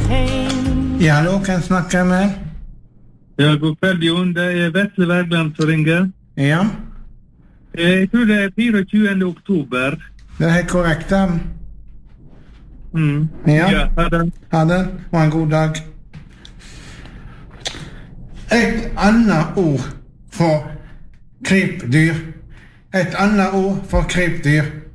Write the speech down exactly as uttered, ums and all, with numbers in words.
Ja, hallo, kan jeg snakke med? Ja, god kveld, Jon. Det er Vetle Wergeland som ringer. Ja. Jeg tror det er tjuefire oktober. Det er helt korrekt, da. Mm. Ja. Ja, ha det. Ha det, og en god dag. Et annet ord for krypdyr. Et annet ord for krypdyr.